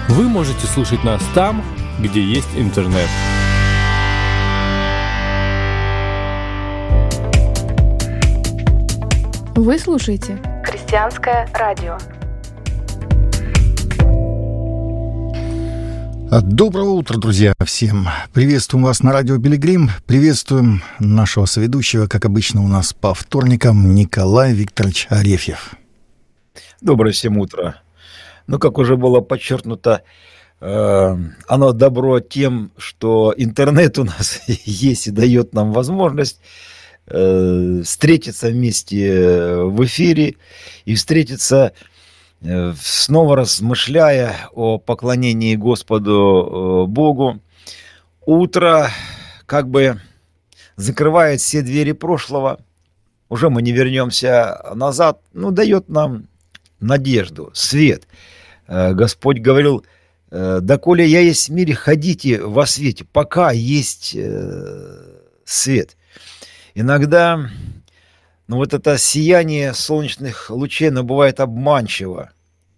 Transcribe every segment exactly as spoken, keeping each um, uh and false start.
Вы можете слушать нас там, где есть интернет. Вы слушаете Христианское радио. Доброго утра, друзья, всем. Приветствуем вас на радио Пилигрим. Приветствуем нашего соведущего, как обычно у нас по вторникам, Николай Викторович Арефьев. Доброе всем утро. Ну, как уже было подчеркнуто, э, оно добро тем, что интернет у нас есть и дает нам возможность э, встретиться вместе в эфире и встретиться, э, снова размышляя о поклонении Господу э, Богу. Утро как бы закрывает все двери прошлого. Уже мы не вернемся назад, но дает нам надежду, свет. Господь говорил: «Доколе я есть в мире, ходите во свете», пока есть свет. Иногда ну, вот это сияние солнечных лучей, оно бывает обманчиво.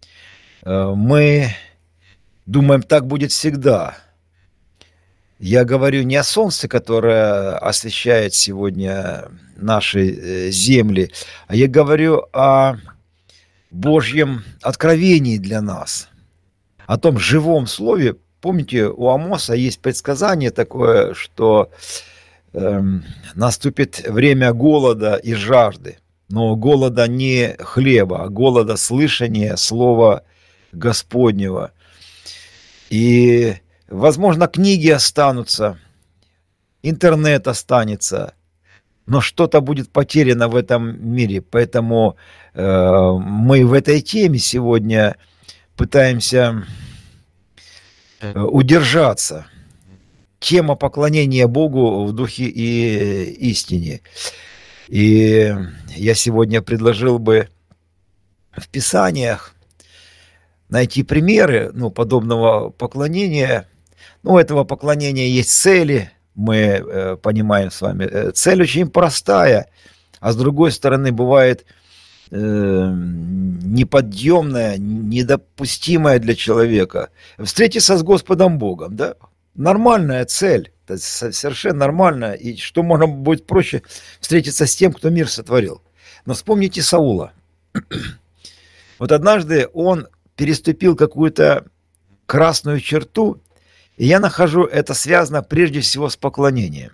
Мы думаем, так будет всегда. Я говорю не о солнце, которое освещает сегодня наши земли, а я говорю о Божьем откровении для нас, о том живом слове. Помните, у Амоса есть предсказание такое, что э, наступит время голода и жажды, но голода не хлеба, а голода слышания слова Господнего. И, возможно, книги останутся, интернет останется, но что-то будет потеряно в этом мире. Поэтому э, мы в этой теме сегодня пытаемся э, удержаться. Тема поклонения Богу в духе и истине. И я сегодня предложил бы в Писаниях найти примеры ну, подобного поклонения. Ну, у этого поклонения есть цели. Мы э, понимаем с вами, цель очень простая, а с другой стороны бывает э, неподъемная, недопустимая для человека. Встретиться с Господом Богом, да? Нормальная цель, это совершенно нормально, и что можно будет проще встретиться с тем, кто мир сотворил. Но вспомните Саула. Вот однажды он переступил какую-то красную черту, и я нахожу, это связано прежде всего с поклонением.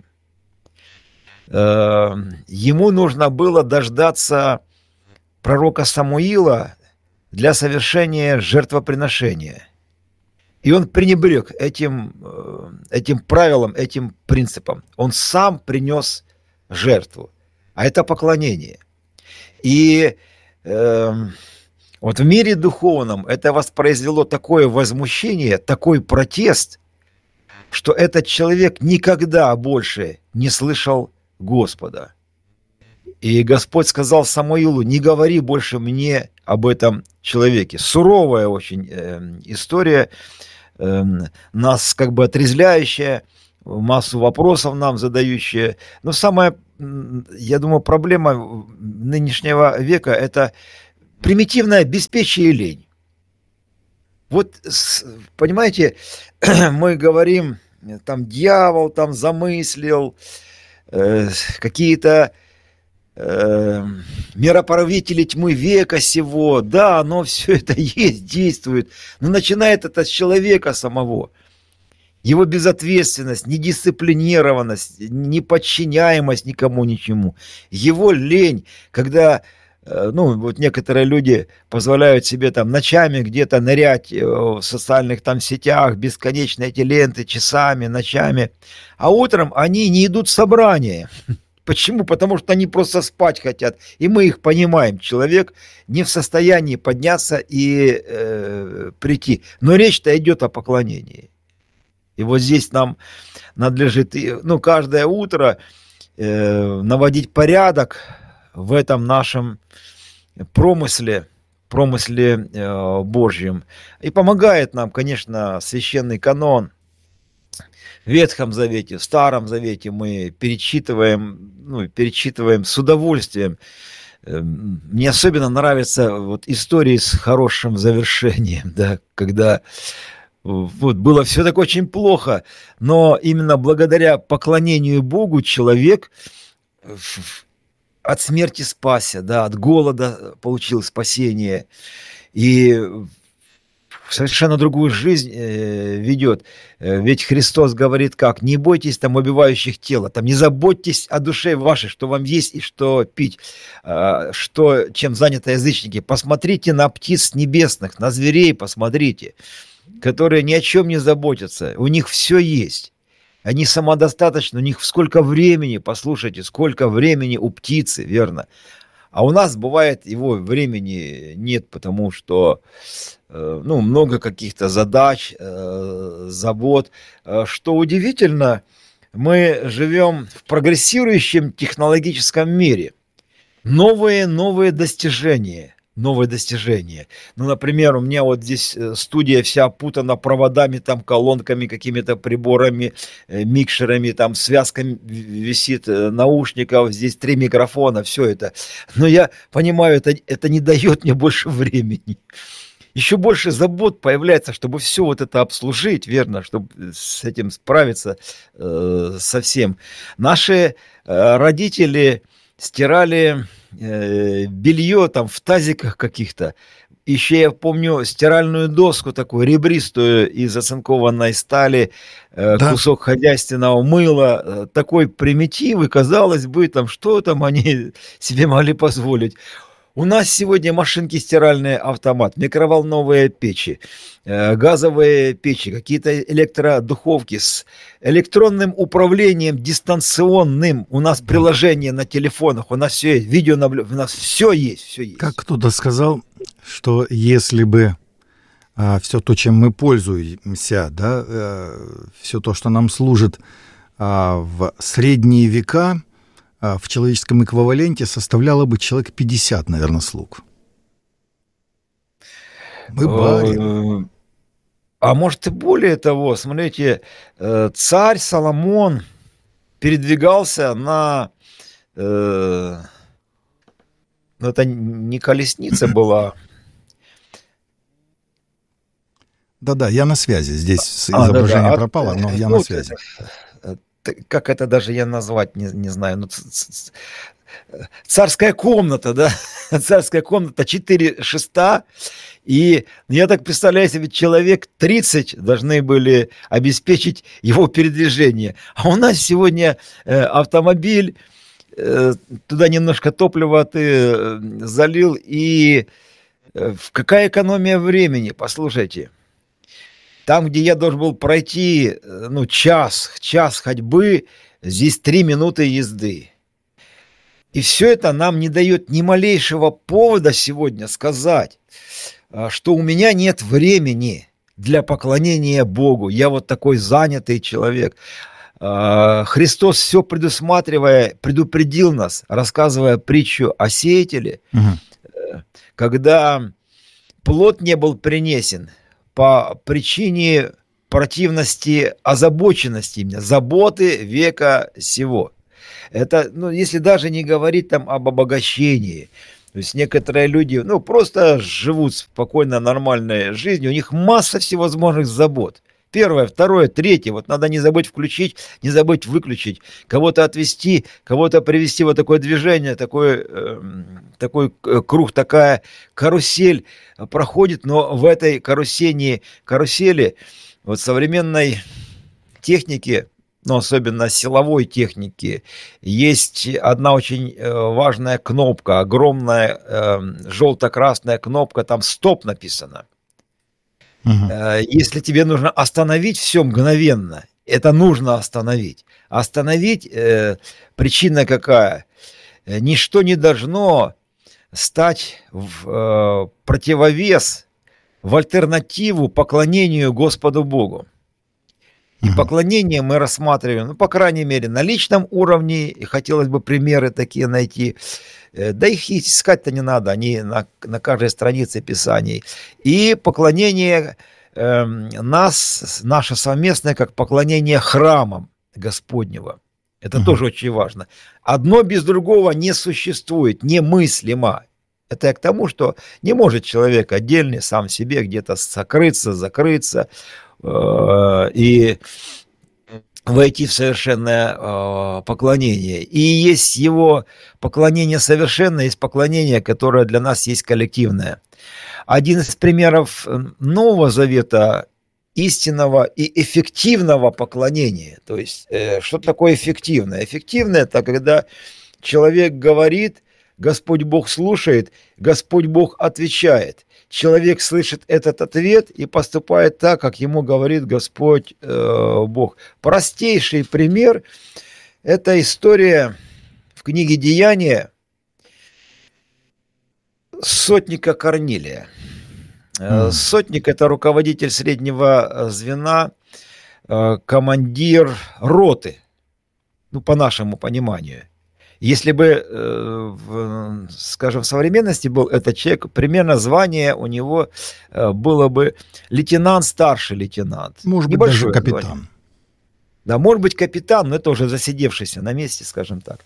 Ему нужно было дождаться пророка Самуила для совершения жертвоприношения. И он пренебрег этим, этим правилом, этим принципом. Он сам принес жертву. А это поклонение. И э, вот в мире духовном это воспроизвело такое возмущение, такой протест, что этот человек никогда больше не слышал Господа. И Господь сказал Самуилу: не говори больше мне об этом человеке. Суровая очень э, история, э, нас как бы отрезвляющая, массу вопросов нам задающая. Но самая, я думаю, проблема нынешнего века – это примитивное беспечие и лень. Вот, понимаете, мы говорим, там дьявол там замыслил, э, какие-то э, мироправители тьмы века сего, да, оно все это есть, действует, но начинает это с человека самого. Его безответственность, недисциплинированность, неподчиняемость никому ничему, его лень, когда... Ну, вот некоторые люди позволяют себе там ночами где-то нырять в социальных там сетях, бесконечно эти ленты, часами, ночами. А утром они не идут в собрание. Почему? Потому что они просто спать хотят. И мы их понимаем. Человек не в состоянии подняться и э, прийти. Но речь-то идет о поклонении. И вот здесь нам надлежит, ну, каждое утро э, наводить порядок в этом нашем промысле, промысле э, Божьем. И помогает нам, конечно, священный канон. В Ветхом Завете, в Старом Завете мы перечитываем, ну, перечитываем с удовольствием. Мне особенно нравятся вот истории с хорошим завершением, да, когда вот, было все так очень плохо, но именно благодаря поклонению Богу человек от смерти спасся, да, от голода получил спасение и совершенно другую жизнь э, ведет. Ведь Христос говорит как? Не бойтесь там убивающих тела, там не заботьтесь о душе вашей, что вам есть и что пить, э, что, чем заняты язычники. Посмотрите на птиц небесных, на зверей посмотрите, которые ни о чем не заботятся. У них все есть. Они самодостаточны, у них сколько времени, послушайте, сколько времени у птицы, верно? А у нас бывает его времени нет, потому что э, ну, много каких-то задач, э, забот. Что удивительно, мы живем в прогрессирующем технологическом мире. Новые, новые достижения. Новые достижения. Ну, например, у меня вот здесь студия вся опутана проводами, там, колонками, какими-то приборами, микшерами, там, связками висит наушников, здесь три микрофона, все это. Но я понимаю, это, это не дает мне больше времени. Еще больше забот появляется, чтобы все вот это обслужить, верно, чтобы с этим справиться э, со всем. Наши э, родители стирали белье там в тазиках каких-то. Еще я помню стиральную доску такую ребристую из оцинкованной стали, да. Кусок хозяйственного мыла, такой примитив, и казалось бы, там что там они себе могли позволить. У нас сегодня машинки стиральные, автомат, микроволновые печи, газовые печи, какие-то электродуховки с электронным управлением дистанционным. У нас приложение на телефонах, у нас все есть, видеонаблюдение, у нас все есть, все есть. Как кто-то сказал, что если бы а, все то, чем мы пользуемся, да, а, все то, что нам служит а, в средние века, в человеческом эквиваленте составляло бы человек пятьдесят, наверное, слуг. Мы барин. А может и более того, смотрите, царь Соломон передвигался на... Ну, это не колесница была. Да-да, я на связи. Здесь а, изображение да, да. пропало, но я ну, на связи. Как это даже я назвать, не, не знаю. Ну, царская комната, да? Царская комната, четыре шеста. И я так представляю себе, человек тридцать должны были обеспечить его передвижение. А у нас сегодня э, автомобиль, э, туда немножко топлива ты э, залил, и э, какая экономия времени, послушайте. Там, где я должен был пройти, ну, час, час ходьбы, здесь три минуты езды. И все это нам не дает ни малейшего повода сегодня сказать, что у меня нет времени для поклонения Богу. Я вот такой занятый человек. Христос, все предусматривая, предупредил нас, рассказывая притчу о сеятеле, угу. Когда плод не был принесен, по причине противности, озабоченности, именно, заботы века сего. Это, ну, если даже не говорить там об обогащении, то есть некоторые люди, ну, просто живут спокойно, нормальной жизнью, у них масса всевозможных забот. Первое, второе, третье, вот надо не забыть включить, не забыть выключить, кого-то отвезти, кого-то привести, вот такое движение, такой, э, такой круг, такая карусель проходит, но в этой карусели, карусели вот современной техники, но особенно силовой техники, есть одна очень важная кнопка, огромная э, желто-красная кнопка, там «Стоп» написано. Uh-huh. Если тебе нужно остановить все мгновенно, это нужно остановить. Остановить, э, причина какая? Ничто не должно стать в э, противовес, в альтернативу поклонению Господу Богу. И uh-huh. поклонение мы рассматриваем, ну, по крайней мере, на личном уровне, и хотелось бы примеры такие найти. Да их искать-то не надо, они на, на каждой странице Писаний. И поклонение э, нас, наше совместное, как поклонение храмам Господнего. Это угу. тоже очень важно. Одно без другого не существует, немыслимо. Это я к тому, что не может человек отдельный сам себе где-то сокрыться, закрыться. и войти в совершенное поклонение. И есть его поклонение совершенное, есть поклонение, которое для нас есть коллективное. Один из примеров Нового Завета истинного и эффективного поклонения. То есть, что такое эффективное? Эффективное – это когда человек говорит, Господь Бог слушает, Господь Бог отвечает. Человек слышит этот ответ и поступает так, как ему говорит Господь э, Бог. Простейший пример – это история в книге «Деяния» сотника Корнилия. Mm. Сотник – это руководитель среднего звена, э, командир роты, ну, по нашему пониманию. Если бы, в, скажем, в современности был этот человек, примерно звание у него было бы лейтенант, старший лейтенант. Может быть, даже капитан. Звание. Да, может быть, капитан, но это уже засидевшийся на месте, скажем так.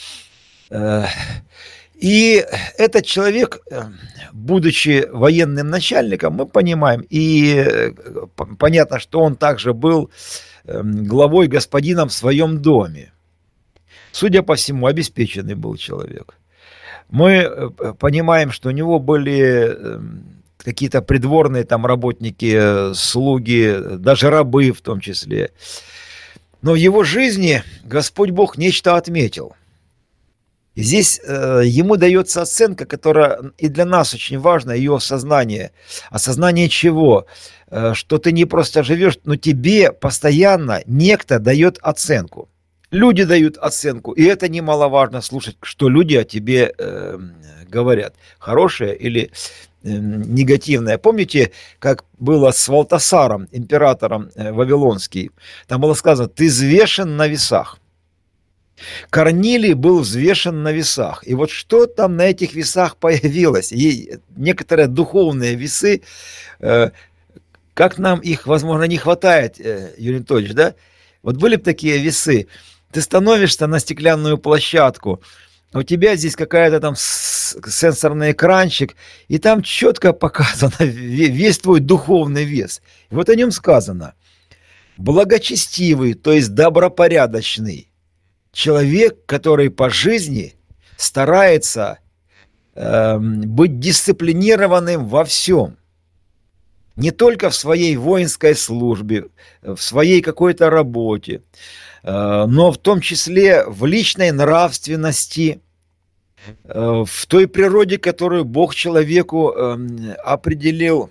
И этот человек, будучи военным начальником, мы понимаем, и понятно, что он также был главой, господином в своем доме. Судя по всему, обеспеченный был человек. Мы понимаем, что у него были какие-то придворные там работники, слуги, даже рабы в том числе. Но в его жизни Господь Бог нечто отметил. И здесь э, ему дается оценка, которая и для нас очень важна, ее осознание. Осознание чего? Э, что ты не просто живешь, но тебе постоянно некто дает оценку. Люди дают оценку, и это немаловажно слушать, что люди о тебе э, говорят, хорошее или э, негативное. Помните, как было с Валтасаром, императором э, Вавилонским? Там было сказано: ты взвешен на весах. Корнилий был взвешен на весах. И вот что там на этих весах появилось? И некоторые духовные весы, э, как нам их, возможно, не хватает, э, Юрий Анатольевич, да? Вот были бы такие весы. Ты становишься на стеклянную площадку, у тебя здесь какая-то там сенсорный экранчик, и там четко показано весь твой духовный вес. И вот о нем сказано: благочестивый, то есть добропорядочный человек, который по жизни старается э, быть дисциплинированным во всем. Не только в своей воинской службе, в своей какой-то работе, но в том числе в личной нравственности, в той природе, которую Бог человеку определил.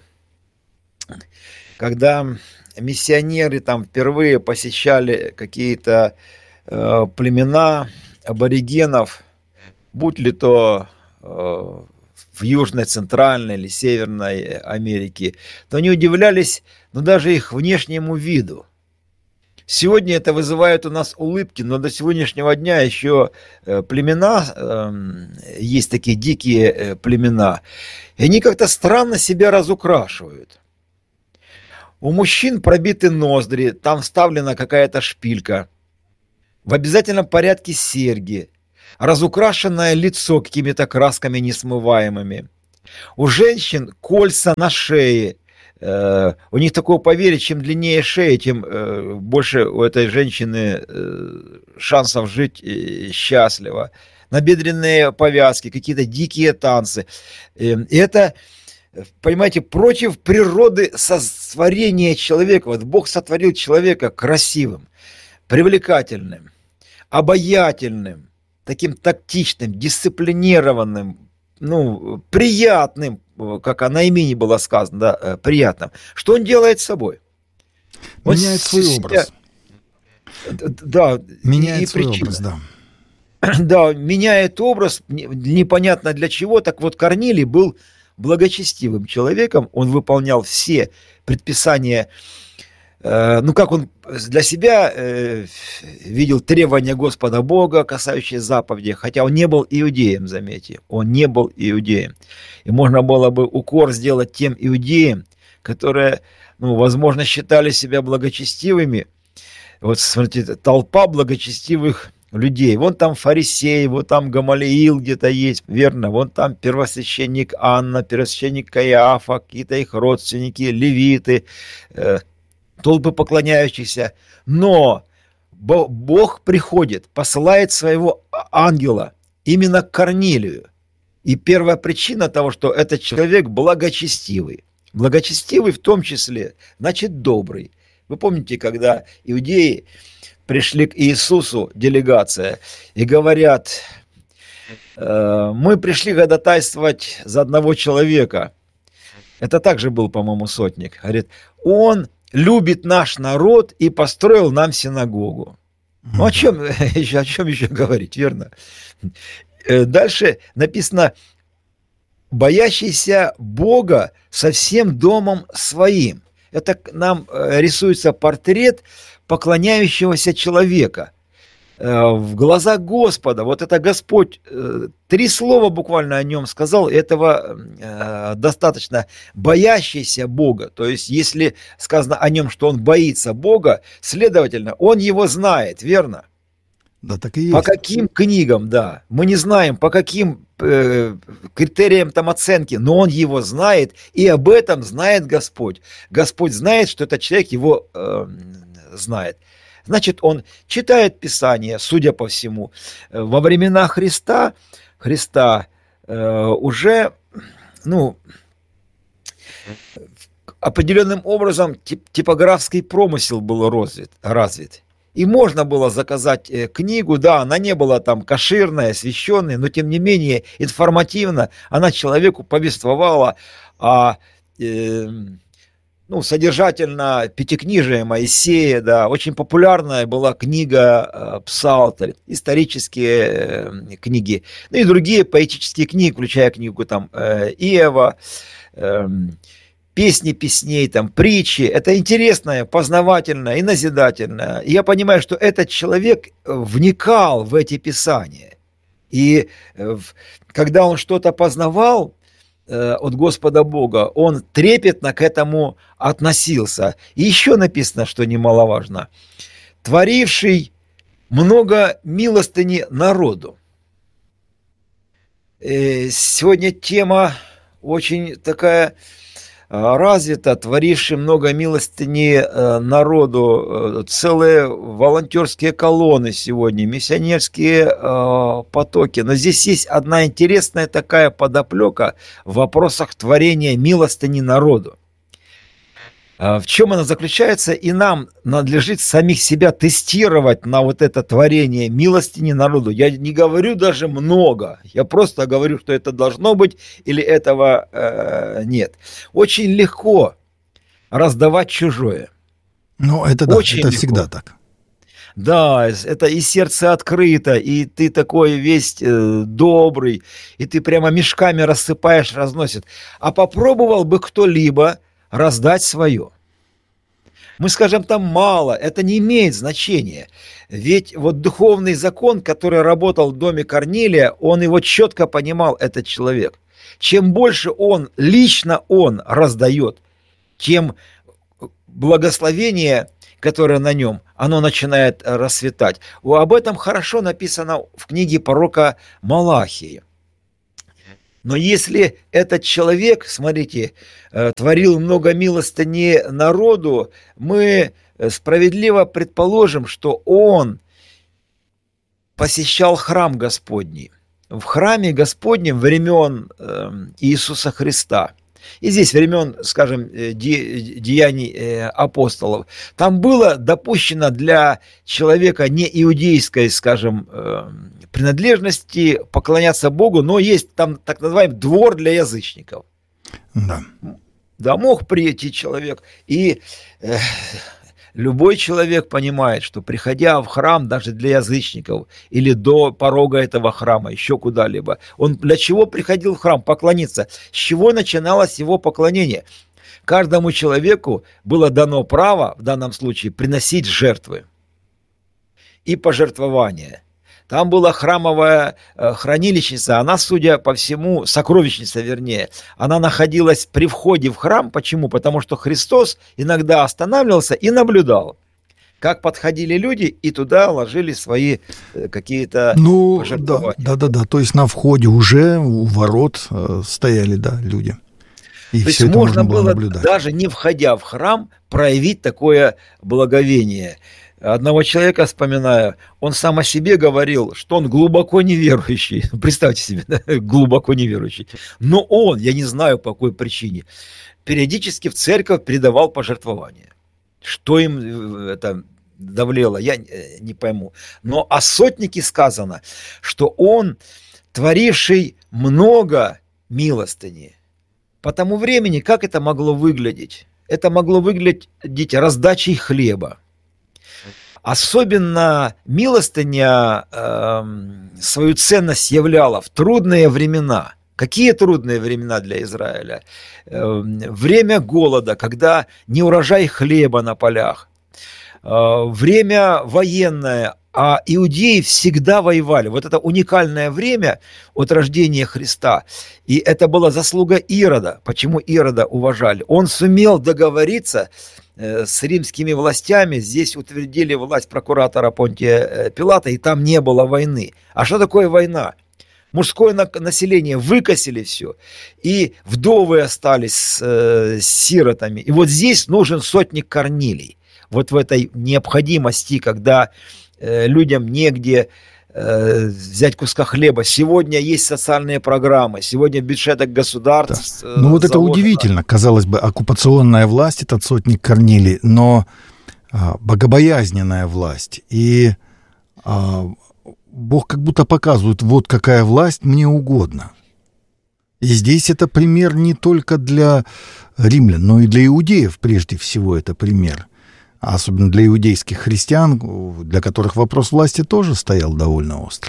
Когда миссионеры там впервые посещали какие-то племена аборигенов, будь ли то в Южной, Центральной или Северной Америке, то они удивлялись, ну, даже их внешнему виду. Сегодня это вызывает у нас улыбки, но до сегодняшнего дня еще племена, есть такие дикие племена, и они как-то странно себя разукрашивают. У мужчин пробиты ноздри, там вставлена какая-то шпилька, в обязательном порядке серьги, разукрашенное лицо какими-то красками несмываемыми. У женщин кольца на шее. Э, у них такое поверье, чем длиннее шея, тем э, больше у этой женщины э, шансов жить э, счастливо. Набедренные повязки, какие-то дикие танцы. Э, и это, понимаете, против природы сотворения человека. Вот Бог сотворил человека красивым, привлекательным, обаятельным, таким тактичным, дисциплинированным, ну, приятным, как о наимене было сказано, да, приятным. Что он делает с собой? Он меняет свой себя... образ. Да. Меняет и свой причина. образ, да. Да, меняет образ, непонятно для чего. Так вот, Корнилий был благочестивым человеком, он выполнял все предписания. Ну, как он для себя э, видел требования Господа Бога, касающиеся заповедей, хотя он не был иудеем, заметьте, он не был иудеем. И можно было бы укор сделать тем иудеям, которые, ну, возможно, считали себя благочестивыми. Вот, смотрите, толпа благочестивых людей. Вон там фарисей, вот там Гамалиил где-то есть, верно, вон там первосвященник Анна, первосвященник Каиафа, какие-то их родственники, левиты, э, толпы поклоняющихся, но Бог приходит, посылает своего ангела именно к Корнилию. И первая причина того, что этот человек благочестивый. Благочестивый в том числе, значит, добрый. Вы помните, когда иудеи пришли к Иисусу, делегация, и говорят: мы пришли ходатайствовать за одного человека. Это также был, по-моему, сотник. Говорит, он любит наш народ и построил нам синагогу. Ну, о чем, о чем еще говорить, верно? Дальше написано: боящийся Бога со всем домом своим. Это нам рисуется портрет поклоняющегося человека. В глазах Господа, вот это Господь, три слова буквально о нем сказал, этого достаточно. Боящийся Бога, то есть если сказано о нем, что он боится Бога, следовательно, он его знает, верно? Да, так и есть. По каким книгам, да, мы не знаем, по каким э, критериям там оценки, но он его знает, и об этом знает Господь. Господь знает, что этот человек его э, знает. Значит, он читает Писание, судя по всему. Во времена Христа, Христа э, уже, ну, определенным образом тип, типографский промысел был развит, развит. И можно было заказать э, книгу, да, она не была там кошерная, освященная, но тем не менее информативно она человеку повествовала о... Э, Ну, содержательно пятикнижие Моисея, да, очень популярная была книга э, «Псалтырь», исторические э, книги, ну и другие поэтические книги, включая книгу там э, Иова, э, «Песни песней», там, «Притчи». Это интересно, познавательно и назидательно. И я понимаю, что этот человек вникал в эти писания. И э, когда он что-то познавал от Господа Бога, он трепетно к этому относился. И еще написано, что немаловажно: творивший много милостыни народу. Сегодня тема очень такая развита, творивший много милостыни народу. Целые волонтерские колонны сегодня, миссионерские потоки. Но здесь есть одна интересная такая подоплека в вопросах творения милостыни народу. В чем она заключается? И нам надлежит самих себя тестировать на вот это творение милостыни народу. Я не говорю даже много, я просто говорю, что это должно быть или этого э, нет. Очень легко раздавать чужое. Ну, это да, Очень это легко. Всегда так. Да, это и сердце открыто, и ты такой весь э, добрый, и ты прямо мешками рассыпаешь, разносит. А попробовал бы кто-либо раздать свое. Мы скажем, там мало, это не имеет значения. Ведь вот духовный закон, который работал в доме Корнилия, он его четко понимал, этот человек. Чем больше он, лично он раздает, тем благословение, которое на нем, оно начинает расцветать. Об этом хорошо написано в книге пророка Малахии. Но если этот человек, смотрите, творил много милостыни народу, мы справедливо предположим, что он посещал храм Господний. В храме Господнем времен Иисуса Христа. И здесь времен, скажем, деяний апостолов. Там было допущено для человека не иудейской, скажем, принадлежности поклоняться Богу, но есть там так называемый двор для язычников. Да. Да, мог прийти человек, и э, любой человек понимает, что приходя в храм даже для язычников или до порога этого храма, еще куда-либо, он для чего приходил в храм? Поклониться. С чего начиналось его поклонение? Каждому человеку было дано право, в данном случае, приносить жертвы и пожертвования. Там была храмовая хранилищница, она, судя по всему, сокровищница, вернее, она находилась при входе в храм. Почему? Потому что Христос иногда останавливался и наблюдал, как подходили люди и туда ложили свои какие-то ну, пожертвования. Да, да, да, да, то есть на входе уже у ворот стояли, да, люди. И То есть все это можно можно было было, наблюдать. даже не входя в храм, проявить такое благоговение. Одного человека вспоминаю, он сам о себе говорил, что он глубоко неверующий. Представьте себе, да? Глубоко неверующий. Но он, я не знаю по какой причине, периодически в церковь передавал пожертвования. Что им это давлело, я не пойму. Но о сотнике сказано, что он, творивший много милостыни. По тому времени, как это могло выглядеть? Это могло выглядеть раздачей хлеба. Особенно милостыня э, свою ценность являла в трудные времена. Какие трудные времена для Израиля? Э, время голода, когда не урожай хлеба на полях. Э, время военное, а иудеи всегда воевали. Вот это уникальное время от рождения Христа. И это была заслуга Ирода. Почему Ирода уважали? Он сумел договориться с римскими властями. Здесь утвердили власть прокуратора Понтия Пилата, и там не было войны. А что такое война? Мужское население выкосили все, и вдовы остались с, с сиротами. И вот здесь нужен сотник Корнилий. Вот в этой необходимости, когда э, людям негде э, взять куска хлеба. Сегодня есть социальные программы, сегодня в бюджетах государств. Да. Ну вот заложено. это удивительно. Казалось бы, оккупационная власть, этот сотник Корнилий, но а, богобоязненная власть. И а, Бог как будто показывает, вот какая власть мне угодна. И здесь это пример не только для римлян, но и для иудеев прежде всего это пример. Особенно для иудейских христиан, для которых вопрос власти тоже стоял довольно остро.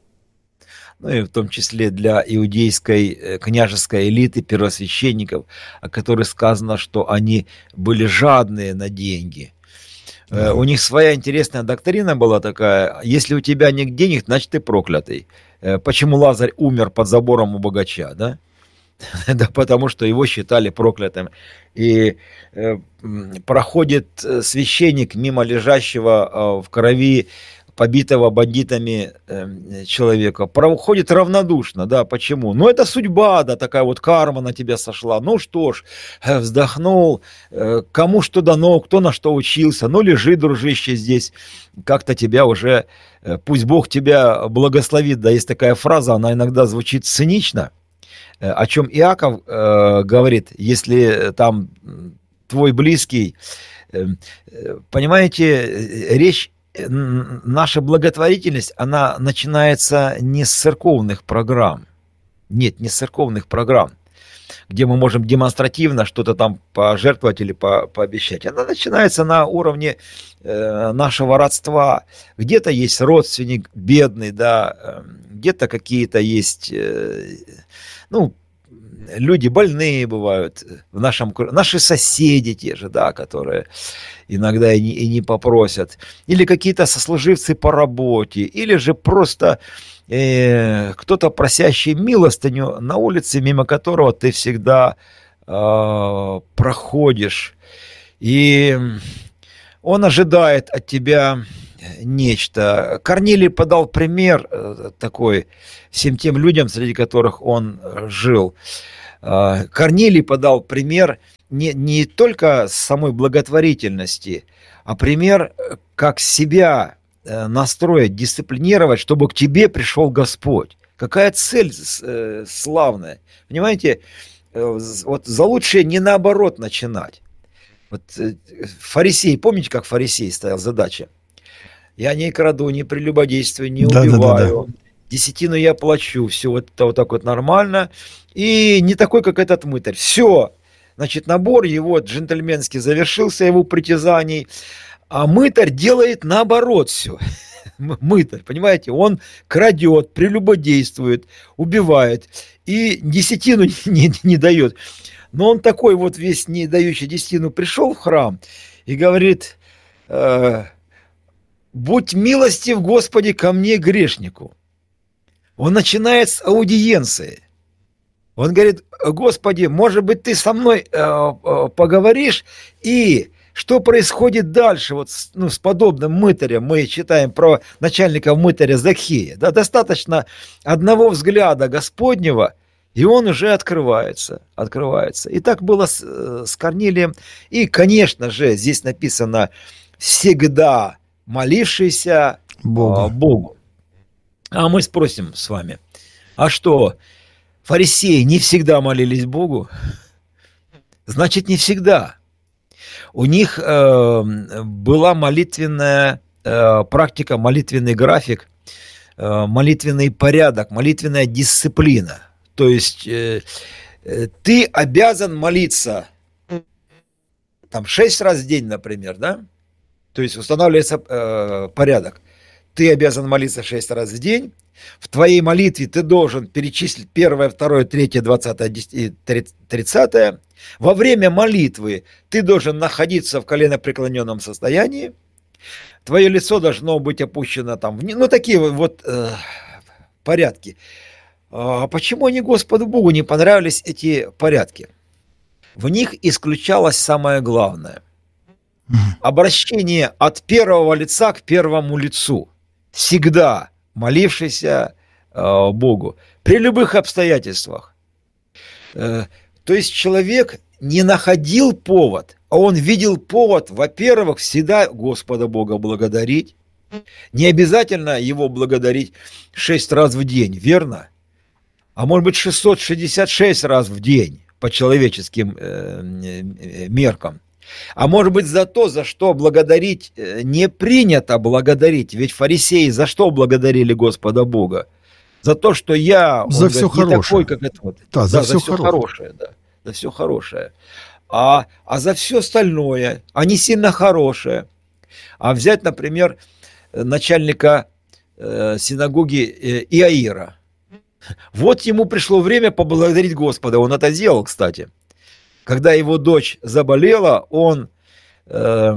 Ну и в том числе для иудейской княжеской элиты, первосвященников, о которых сказано, что они были жадные на деньги. Mm-hmm. У них своя интересная доктрина была такая: если у тебя нет денег, значит ты проклятый. Почему Лазарь умер под забором у богача, да? Да, потому что его считали проклятым. И э, проходит священник мимо лежащего э, в крови, побитого бандитами э, человека. Проходит равнодушно, да, почему? Ну, это судьба, да, такая вот карма на тебя сошла. Ну что ж, э, вздохнул, э, кому что дано, кто на что учился. Ну, лежи, дружище, здесь, как-то тебя уже, э, пусть Бог тебя благословит. Да, есть такая фраза, она иногда звучит цинично. О чем Иаков э, говорит, если там твой близкий, э, понимаете, речь, наша благотворительность, она начинается не с церковных программ, нет, не с церковных программ, где мы можем демонстративно что-то там пожертвовать или по, пообещать. Она начинается на уровне э, нашего родства. Где-то есть родственник бедный, да, где-то какие-то есть... Э, Ну, люди больные бывают в нашем... Наши соседи те же, да, которые иногда и не, и не попросят. Или какие-то сослуживцы по работе. Или же просто э, кто-то, просящий милостыню на улице, мимо которого ты всегда э, проходишь. И он ожидает от тебя нечто. Корнилий подал пример такой всем тем людям, среди которых он жил. Корнилий подал пример не, не только самой благотворительности, а пример, как себя настроить, дисциплинировать, чтобы к тебе пришел Господь. Какая цель славная. Понимаете, вот за лучшее не наоборот начинать. Вот фарисей, помните, как фарисей ставил задачу? Я не краду, не прелюбодействую, не да, убиваю. Да, да, да. Десятину я плачу. Все вот, вот так вот нормально. И не такой, как этот мытарь. Все. Значит, набор его джентльменски завершился, его притязаний. А мытарь делает наоборот все. Мытарь, понимаете, он крадет, прелюбодействует, убивает. И десятину не, не дает. Но он такой вот весь не дающий десятину пришел в храм и говорит... Э, «Будь милостив, Господи, ко мне, грешнику». Он начинает с аудиенции. Он говорит: Господи, может быть, ты со мной э, э, поговоришь, и что происходит дальше вот с, ну, с подобным мытарем? Мы читаем про начальника мытаря Закхея. Да, достаточно одного взгляда Господнего, И он уже открывается, открывается. И так было с, с Корнилием. И, конечно же, здесь написано «всегда молившийся Богу». Богу. А мы спросим с вами, а что, фарисеи не всегда молились Богу? Значит, не всегда. У них э, была молитвенная э, практика, молитвенный график, э, молитвенный порядок, молитвенная дисциплина. То есть э, э, ты обязан молиться там шесть раз в день, например, да? То есть устанавливается э, порядок. Ты обязан молиться шесть раз в день. В твоей молитве ты должен перечислить первое, второе, третье, двадцатое, тридцатое. Во время молитвы ты должен находиться в коленопреклоненном состоянии. Твое лицо должно быть опущено там. Ну, такие вот э, порядки. А почему они Господу Богу не понравились, эти порядки? В них исключалось самое главное. Обращение от первого лица к первому лицу. Всегда молившийся э, Богу. При любых обстоятельствах. Э, то есть человек не находил повод, а он видел повод, во-первых, всегда Господа Бога благодарить. Не обязательно его благодарить шесть раз в день, верно? А может быть шестьсот шестьдесят шесть раз в день по человеческим э, меркам. А может быть за то, за что благодарить не принято благодарить. Ведь фарисеи за что благодарили Господа Бога? За то, что я за он, все говорит, не хорошее. такой, как это вот. Да, за, да, все, за все хорошее. хорошее. Да, за все хорошее. А, а за все остальное, а не сильно хорошее. А взять, например, начальника э, синагоги э, Иаира. Вот ему пришло время поблагодарить Господа. Он это сделал, кстати. Когда его дочь заболела, он э,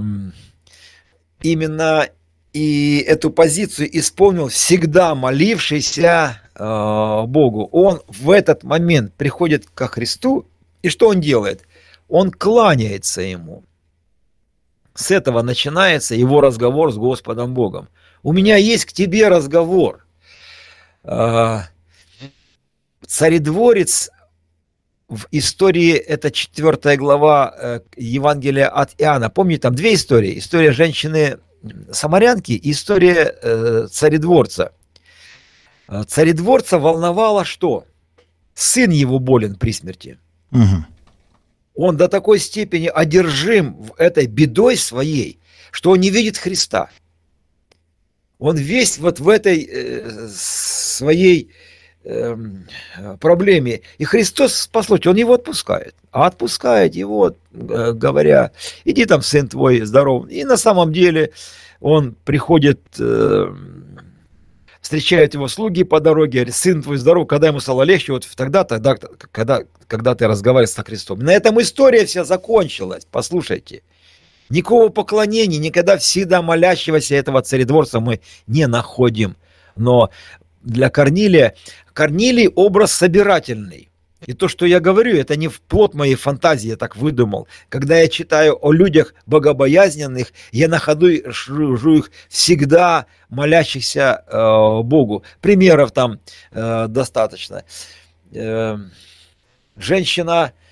именно и эту позицию исполнил, всегда молившийся э, Богу. Он в этот момент приходит ко Христу, и что он делает? Он кланяется ему. С этого начинается его разговор с Господом Богом. У меня есть к тебе разговор. Э, царедворец в истории, это четвертая глава э, Евангелия от Иоанна. Помните, там две истории. История женщины-самарянки и история э, царедворца. Царедворца волновало что? Сын его болен при смерти. Угу. Он до такой степени одержим этой бедой своей, что он не видит Христа. Он весь вот в этой э, своей проблеме. И Христос, послушайте, Он его отпускает. А отпускает его, говоря, иди там, сын твой, здоров. И на самом деле он приходит, встречают его слуги по дороге, говорит, сын твой здоров. Когда ему стало легче, вот тогда, тогда когда, когда ты разговариваешь со Христом. На этом история вся закончилась. Послушайте. Никакого поклонения, никогда всегда молящегося этого царедворца мы не находим. Но для Корнилия, Корнилий образ собирательный. И то, что я говорю, это не плод моей фантазии, я так выдумал. Когда я читаю о людях богобоязненных, я на ходу жую их всегда молящихся э, Богу. Примеров там э, достаточно. Э, женщина